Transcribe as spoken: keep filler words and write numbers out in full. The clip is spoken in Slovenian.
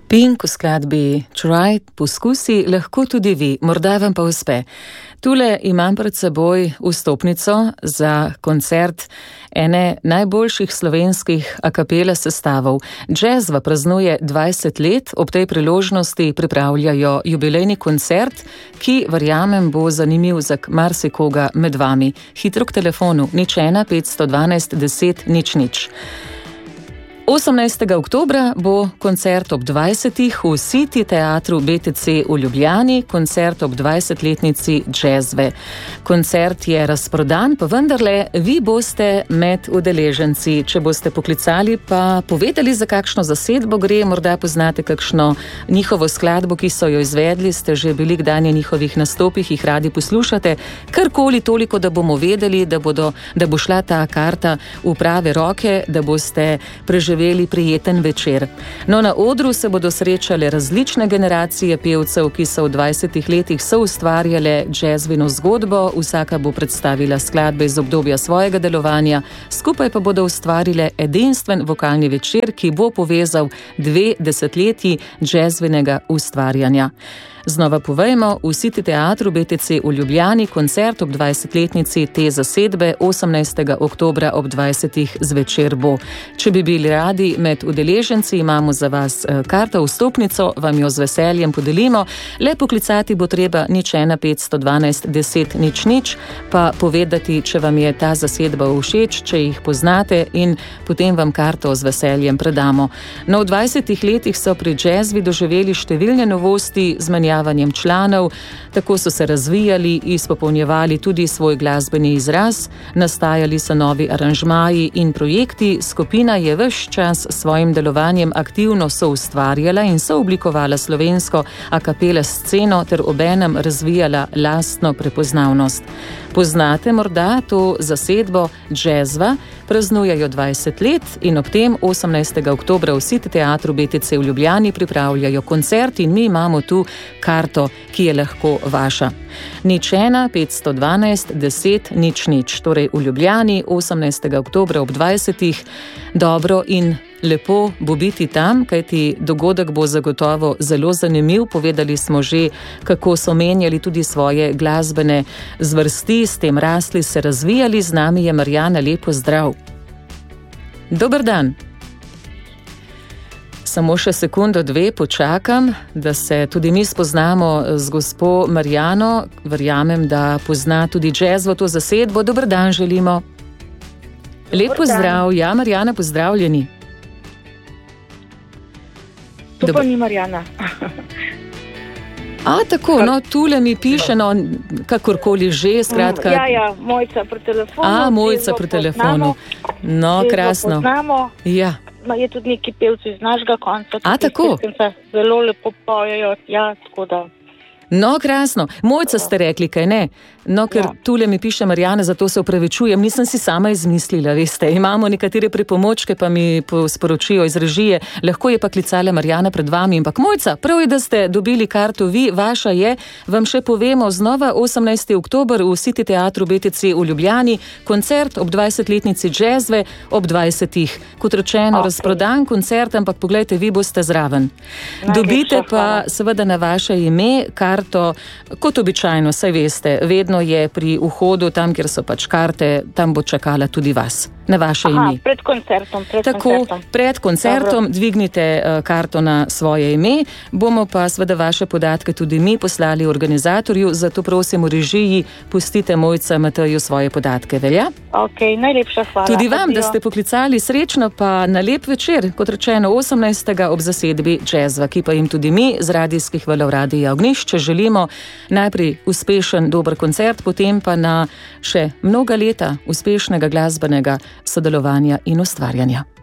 Pink v skladbi Try, poskusi, lahko tudi vi, morda vam pa uspe. Tule imam pred seboj vstopnico za koncert ene najboljših slovenskih a cappella sestavov. Jazzva praznuje dvajset let, ob tej priložnosti pripravljajo jubilejni koncert, ki, verjamem, bo zanimiv za marsikoga med vami. Hitro k telefonu nič ena petsto dvanajst deset nič nič. osemnajstega oktobra bo koncert ob dvajsetih v City teatru B T C v Ljubljani, koncert ob dvajsetletnici Jazzve. Koncert je razprodan, pa vendarle vi boste med udeleženci. Če boste poklicali pa povedali, za kakšno zasedbo gre, morda poznate kakšno njihovo skladbo, ki so jo izvedli, ste že bili kdaj na njihovih nastopih, jih radi poslušate, karkoli toliko, da bomo vedeli, da, bodo, da bo šla ta karta v prave roke, da boste preživeli prijeten večer. No, na odru se bodo srečale različne generacije pevcev, ki so v dvajsetih letih soustvarjale jazzvino zgodbo, vsaka bo predstavila skladbe iz obdobja svojega delovanja, skupaj pa bodo ustvarile edinstven vokalni večer, ki bo povezal dve desetletji jazzvinega ustvarjanja. Znova povejmo, v City teatru B T C v Ljubljani, koncert ob dvajsetletnici te zasedbe, osemnajstega oktobra ob dvajsetih zvečer bo. Če bi bili radi med udeleženci, imamo za vas karto vstopnico, vam jo z veseljem podelimo. Le poklicati bo treba nič ena petsto dvanajst deset nič nič, pa povedati, če vam je ta zasedba všeč, če jih poznate, in potem vam karto z veseljem predamo. No, v dvajsetih letih so pri jazzvi doživeli številne novosti z menjavanjem članov, tako so se razvijali, izpopolnjevali tudi svoj glasbeni izraz, nastajali so novi aranžmaji in projekti, skupina je ves čas s svojim delovanjem aktivno soustvarjala in sooblikovala slovensko a cappella sceno ter obenem razvijala lastno prepoznavnost. Poznate morda to zasedbo Jazzva, praznujejo dvajset let in ob tem osemnajstega oktobra v City teatru B T C v Ljubljani pripravljajo koncert in mi imamo tu karto, ki je lahko vaša. nič ena petsto dvanajst deset nič nič, torej v Ljubljani osemnajstega oktobra ob dvajsetih. Dobro in lepo bo biti tam, kajti dogodek bo zagotovo zelo zanimiv. Povedali smo že, kako so menjali tudi svoje glasbene zvrsti, s tem rasli, se razvijali. Z nami je Marjana, lepo zdrav. Dober dan. Samo še sekundo, dve počakam, da se tudi mi spoznamo z gospo Marjano. Verjamem, da pozna tudi jazzvo to zasedbo. Dober dan želimo. Lep pozdrav. Ja, Marjana, pozdravljeni. To pa ni Marjana. A, tako, no, tule mi piše, no, kakorkoli že, skratka. Ja, ja, Mojca pri telefonu. A, Mojca pri telefonu. No, krasno. Poznamo. Ja. Je tudi neki pevci iz našega konca. A, tako. Zelo lepo pojejo, ja, tako da. No, krasno. Mojca ste rekli, kaj ne? No, ker ja. Tule mi piše Marjana, zato se opravičujem. Nisem si sama izmislila, veste. Imamo nekatere pripomočke, pa mi sporočijo iz režije. Lahko je pa klicala Marjana pred vami. Ampak Mojca, prav je, da ste dobili karto vi, vaša je. Vam še povemo znova osemnajstega oktobra v City teatru B T C v Ljubljani. Koncert ob dvajsetletnici Jazzve ob dvajsetih. Kot rečeno, okay. Razprodan koncert, ampak poglejte, vi boste zraven. Najlepša, dobite pa hvala. Seveda na vaše ime karto, kot običajno, saj veste, vedno je pri vhodu, tam, kjer so pač karte, tam bo čakala tudi vas, na vaše Aha, ime. pred koncertom. Pred Tako, koncertom. pred koncertom Dobro. Dvignite uh, karto na svoje ime, bomo pa seveda vaše podatke tudi mi poslali organizatorju, zato prosim v režiji, pustite Mojca Mateju svoje podatke, velja? Ok, najlepša hvala. Tudi vam, Adio. da ste poklicali, srečno pa na lep večer, kot rečeno osemnajstega ob zasedbi Jazzva, ki pa jim tudi mi z radijskih valov Radia Ognjišče želimo najprej uspešen, dober koncert, potem pa na še mnoga leta uspešnega glasbenega sodelovanja in ustvarjanja.